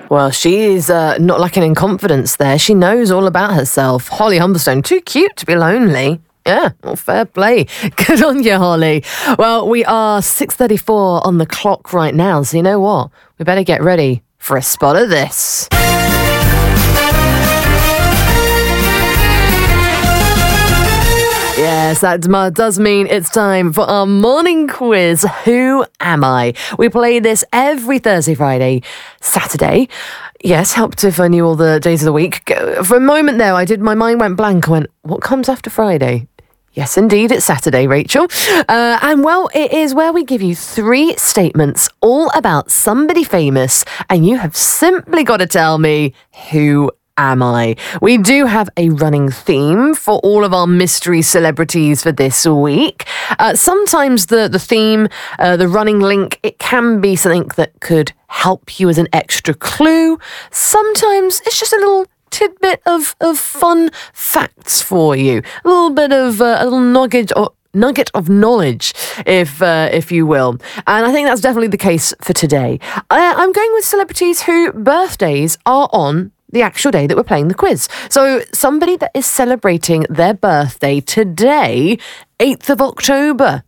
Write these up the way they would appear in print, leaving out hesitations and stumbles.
Well, she's not lacking in confidence there. She knows all about herself. Holly Humberstone, too cute to be lonely. Yeah, well, fair play. Good on you, Holly. Well, we are 6:34 on the clock right now, so you know what? We better get ready for a spot of this. Yes, that does mean it's time for our morning quiz. Who am I? We play this every Thursday, Friday, Saturday. Yes, helped if I knew all the days of the week. For a moment there, my mind went blank. I went, what comes after Friday? Yes, indeed, it's Saturday, Rachel. And well, it is where we give you 3 statements all about somebody famous, and you have simply got to tell me who am I? We do have a running theme for all of our mystery celebrities for this week. Sometimes the theme, the running link, it can be something that could help you as an extra clue. Sometimes it's just a little tidbit of fun facts for you. A little bit of a little nugget of knowledge, if you will. And I think that's definitely the case for today. I'm going with celebrities whose birthdays are on the actual day that we're playing the quiz. So somebody that is celebrating their birthday today, 8th of October.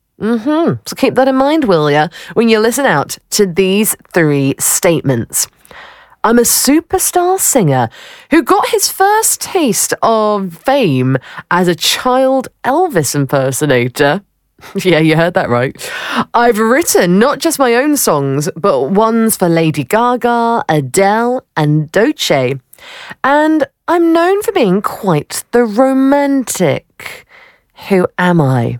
So keep that in mind, will ya, when you listen out to these 3 statements. I'm a superstar singer who got his first taste of fame as a child Elvis impersonator. Yeah, you heard that right. I've written not just my own songs, but ones for Lady Gaga, Adele, and Doechii. And I'm known for being quite the romantic. Who am I?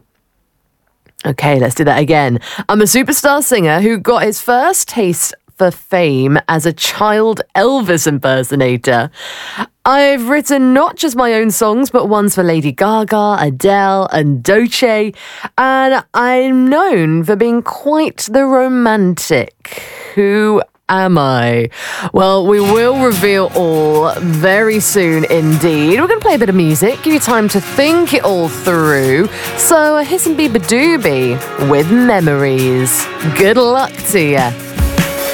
Okay, let's do that again. I'm a superstar singer who got his first taste for fame as a child Elvis impersonator. I've written not just my own songs, but ones for Lady Gaga, Adele, and Doechii. And I'm known for being quite the romantic. Who am I? Well, we will reveal all very soon indeed. We're going to play a bit of music, give you time to think it all through. So here's some Biba Doobie with Memories. Good luck to you.